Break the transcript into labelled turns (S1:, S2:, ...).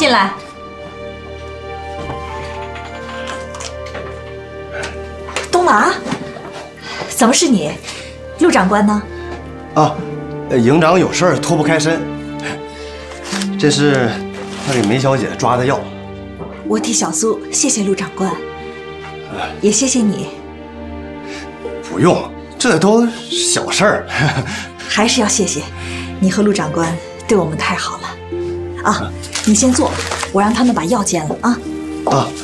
S1: 进来。东马，怎么是你？陆长官呢？
S2: 啊，营长有事儿脱不开身。这是他给梅小姐抓的药。
S1: 我替小苏谢谢陆长官，也谢谢你。
S2: 不用，这都小事儿。
S1: 还是要谢谢你和陆长官对我们太好了。啊，你先坐，我让他们把药煎了啊。
S2: 啊。